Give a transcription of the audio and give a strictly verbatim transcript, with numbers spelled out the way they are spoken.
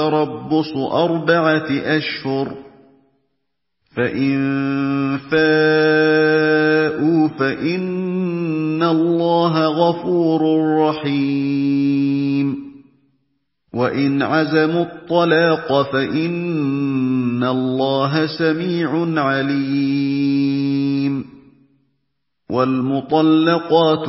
تَرَبُّصُ أَرْبَعَةِ أَشْهُرٍ ۖ فَإِن فَاءُوا فَإِنَّ اللَّهَ غَفُورٌ رَّحِيمٌ وَإِنْ عَزَمُوا الطَّلَاقَ فَإِنَّ اللَّهَ سَمِيعٌ عَلِيمٌ وَالْمُطَلَّقَاتُ